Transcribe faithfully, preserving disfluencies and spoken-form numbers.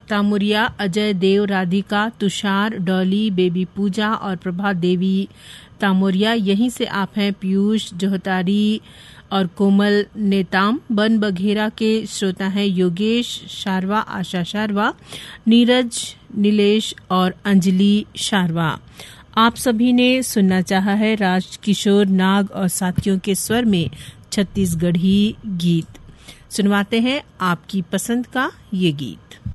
तामुरिया, अजय देव, Radhika, Tushar, Dolly, baby पूजा और प्रभा देवी तामुरिया यहीं से आप हैं। पीयूष जोहतारी और कोमल नेताम। बन बघेरा के श्रोता हैं योगेश शारवा, आशा शारवा, नीरज, नीलेश और अंजलि शारवा। आप सभी ने सुनना चाहा है राजकिशोर नाग और साथियों के स्वर में छत्तीसगढ़ी गीत। सुनवाते हैं आपकी पसंद का ये गीत।